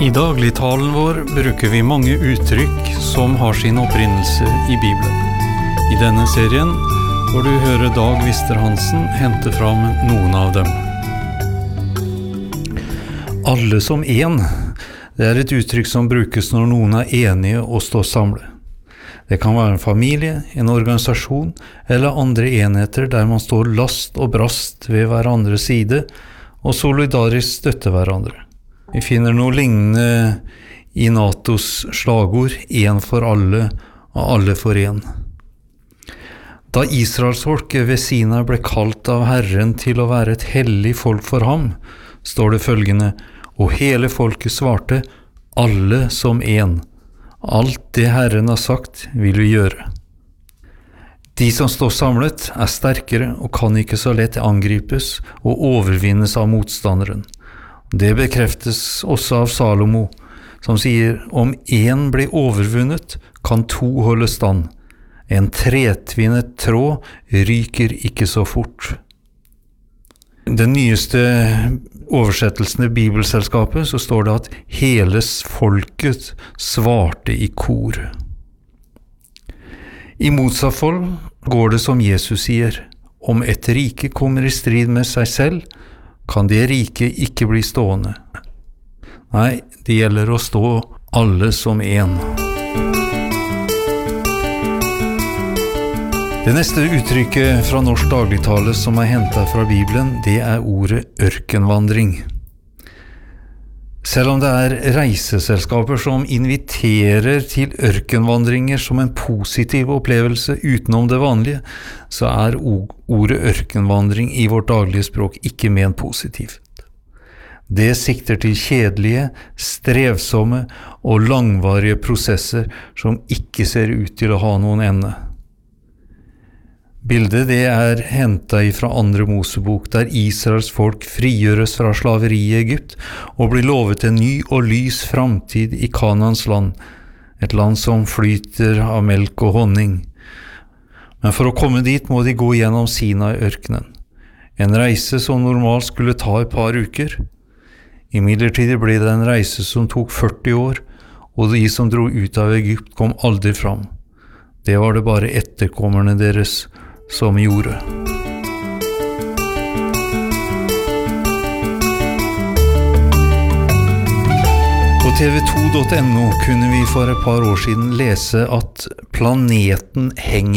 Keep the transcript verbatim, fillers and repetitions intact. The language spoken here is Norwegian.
I dagligtalen vår bruker vi mange uttrykk som har sin opprinnelse i Bibelen. I denne serien får du høre Dag Vister Hansen hente fram noen av dem. Alle som en, det er et uttrykk som brukes når noen er enige og står samlet. Det kan være en familie, en organisasjon eller andre enheter der man står last og brast ved hverandres side og solidarisk støtter hverandre. Vi finner noe lignende i NATOs slagord, en for alle og alle for en. Da Israelsfolket ved Sinai ble kalt av Herren til å være et hellig folk for ham, står det følgende, og hele folket svarte, alle som en. Alt det Herren har sagt vil vi gjøre. De som står samlet er sterkere og kan ikke så lett angripes og overvinnes av motstanderen. Det bekreftes også av Salomo, som sier, om en blir overvunnet, kan to holde stand. En tretvinnet tråd ryker ikke så fort. Den nyeste oversettelsen i Bibelselskapet så står det at hele folket svarte i kor. I motsatt fall går det som Jesus sier, om et rike kommer i strid med seg selv, kan det rike ikke bli stående. Nei, det gjelder å stå alle som en. Det neste uttrykket fra norsk dagligtale som er hentet fra Bibelen, det er ordet ørkenvandring. Selv om det er reiseselskaper som inviterer til ørkenvandringer som en positiv opplevelse utenom det vanlige, så er ordet ørkenvandring i vårt daglige språk ikke ment positivt. Det sikter til kjedelige, strevsomme og langvarige prosesser som ikke ser ut til å ha noen ende. Bildet det er hentet fra andre Mosebok, der Israels folk frigjøres fra slaveri i Egypt og blir lovet en ny og lys framtid i Kanans land, et land som flyter av melk og honning. Men for å komme dit må de gå gjennom Sinai-ørkenen, en reise som normalt skulle ta et par uker. Imidlertid ble det en reise som tok førti år, og de som dro ut av Egypt kom aldri fram. Det var det bare etterkommerne deres som gjorde. På T V to punktum no kunne vi for et par år siden lese at planeten henger